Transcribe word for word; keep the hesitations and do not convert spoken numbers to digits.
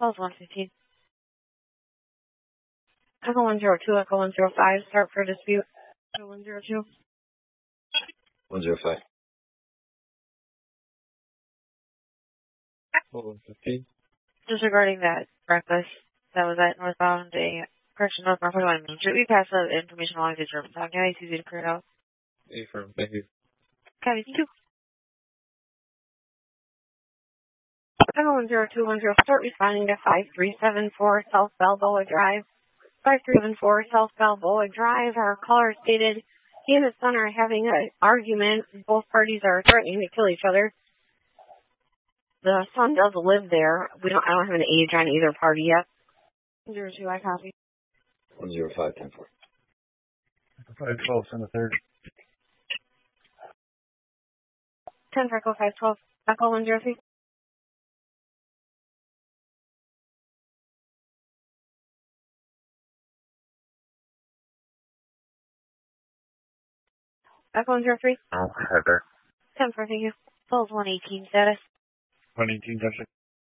Calls one fifteen. Echo one zero two, Echo one zero five, start for dispute. Echo one zero two. one zero five. one fifteen. Just regarding that breakfast that was at northbound, a correction north northbound on Main Street. We passed the information along to Germantown County. It's easy to clear it out. Affirm, thank you. County, thank you. Echo one zero two one zero, start responding to five three seven four South Balboa Drive. five three seven four South Balboa Drive. Our caller stated he and his son are having an argument. Both parties are threatening to kill each other. The son does live there. We don't. I don't have an age on either party yet. Zero two, I copy. one zero five ten four. five twelve, send a third. ten for Echo five twelve. Echo one zero three. Echo one zero three. Oh, Heather. ten for thank you. Falls one eighteen status. one eighteen, gotcha.